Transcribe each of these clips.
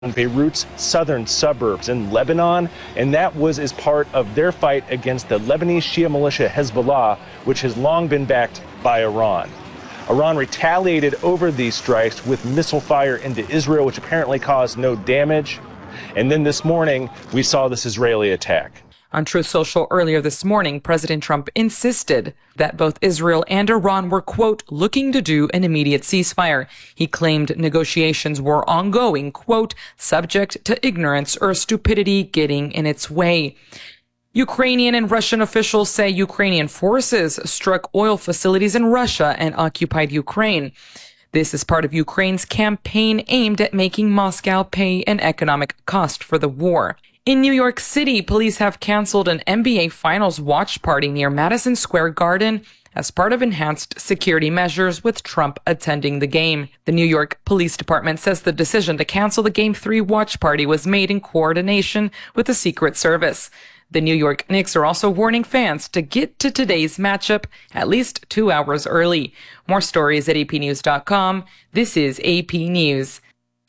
Beirut's southern suburbs in Lebanon, and that was as part of their fight against the Lebanese Shia militia Hezbollah, which has long been backed by Iran. Iran retaliated over these strikes with missile fire into Israel, which apparently caused no damage. And then this morning, we saw this Israeli attack. On Truth Social earlier this morning, President Trump insisted that both Israel and Iran were, quote, looking to do an immediate ceasefire. He claimed negotiations were ongoing, quote, subject to ignorance or stupidity getting in its way. Ukrainian and Russian officials say Ukrainian forces struck oil facilities in Russia and occupied Ukraine. This is part of Ukraine's campaign aimed at making Moscow pay an economic cost for the war. In New York City, police have canceled an NBA Finals watch party near Madison Square Garden as part of enhanced security measures with Trump attending the game. The New York Police Department says the decision to cancel the Game 3 watch party was made in coordination with the Secret Service. The New York Knicks are also warning fans to get to today's matchup at least 2 hours early. More stories at apnews.com. This is AP News.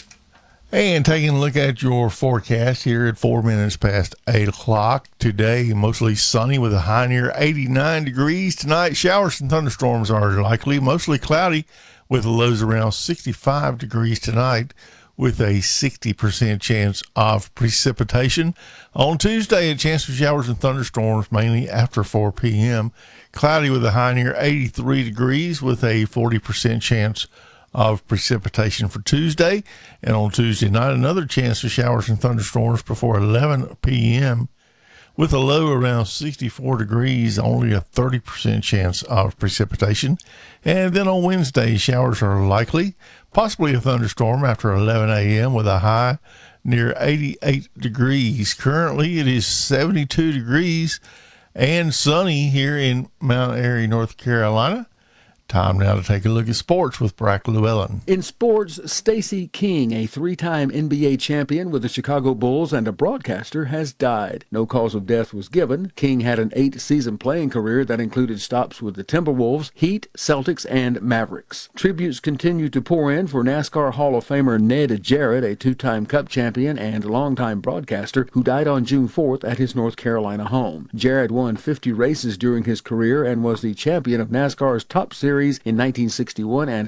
And taking a look at your forecast here at 4 minutes past 8 o'clock. Today, mostly sunny with a high near 89 degrees. Tonight, showers and thunderstorms are likely. Mostly cloudy with lows around 65 degrees tonight with a 60% chance of precipitation. On Tuesday, a chance of showers and thunderstorms mainly after 4 p.m. Cloudy with a high near 83 degrees with a 40% chance of precipitation for Tuesday. And on Tuesday night, another chance of showers and thunderstorms before 11 p.m. with a low around 64 degrees, only a 30% chance of precipitation. And then on Wednesday, showers are likely, possibly a thunderstorm after 11 a.m. with a high near 88 degrees. Currently, it is 72 degrees and sunny here in Mount Airy, North Carolina. Time now to take a look at sports with Brack Llewellyn. In sports, Stacey King, a three-time NBA champion with the Chicago Bulls and a broadcaster, has died. No cause of death was given. King had an 8-season playing career that included stops with the Timberwolves, Heat, Celtics, and Mavericks. Tributes continue to pour in for NASCAR Hall of Famer Ned Jarrett, a two-time Cup champion and longtime broadcaster who died on June 4th at his North Carolina home. Jarrett won 50 races during his career and was the champion of NASCAR's Top Series in 1961 and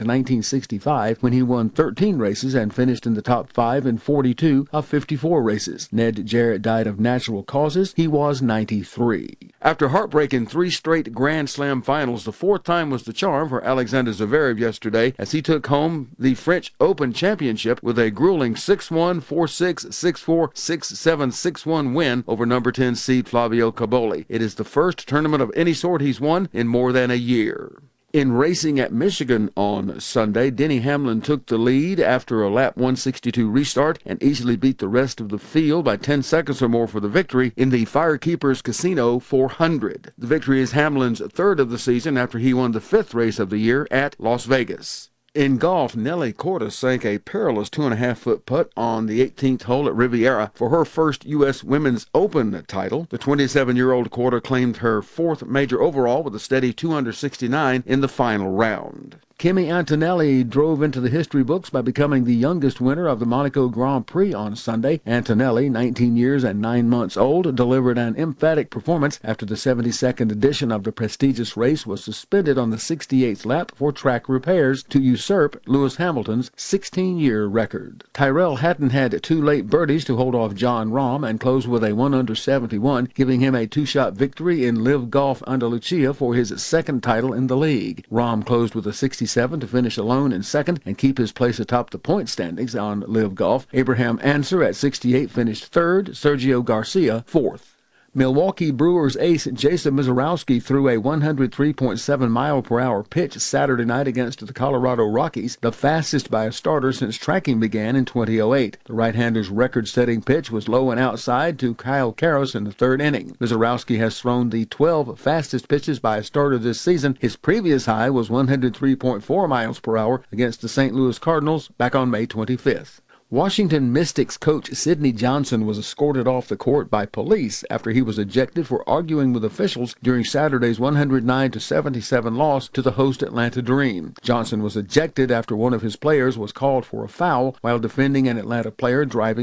1965 when he won 13 races and finished in the top 5 in 42 of 54 races. Ned Jarrett died of natural causes. He was 93. After heartbreaking 3 straight Grand Slam finals, the 4th time was the charm for Alexander Zverev yesterday as he took home the French Open Championship with a grueling 6-1, 4-6, 6-4, 6-7, 6-1 win over number 10 seed Flavio Cobolli. It is the first tournament of any sort he's won in more than a year. In racing at Michigan on Sunday, Denny Hamlin took the lead after a lap 162 restart and easily beat the rest of the field by 10 seconds or more for the victory in the Firekeepers Casino 400. The victory is Hamlin's 3rd of the season after he won the 5th race of the year at Las Vegas. In golf, Nelly Korda sank a perilous 2.5-foot putt on the 18th hole at Riviera for her first U.S. Women's Open title. The 27-year-old Korda claimed her 4th major overall with a steady 269 in the final round. Kimi Antonelli drove into the history books by becoming the youngest winner of the Monaco Grand Prix on Sunday. Antonelli, 19 years and 9 months old, delivered an emphatic performance after the 72nd edition of the prestigious race was suspended on the 68th lap for track repairs to usurp Lewis Hamilton's 16-year record. Tyrrell Hatton had 2 late birdies to hold off Jon Rahm and closed with a 1-under-71, giving him a 2-shot victory in Live Golf Andalucia for his 2nd title in the league. Rahm closed with a 67 to finish alone in 2nd and keep his place atop the point standings on Live Golf. Abraham Ancer at 68 finished 3rd, Sergio Garcia 4th. Milwaukee Brewers ace Jason Misiorowski threw a 103.7-mile-per-hour pitch Saturday night against the Colorado Rockies, the fastest by a starter since tracking began in 2008. The right-hander's record-setting pitch was low and outside to Kyle Karros in the 3rd inning. Misiorowski has thrown the 12 fastest pitches by a starter this season. His previous high was 103.4 miles per hour against the St. Louis Cardinals back on May 25th. Washington Mystics coach Sidney Johnson was escorted off the court by police after he was ejected for arguing with officials during Saturday's 109-77 loss to the host Atlanta Dream. Johnson was ejected after one of his players was called for a foul while defending an Atlanta player driving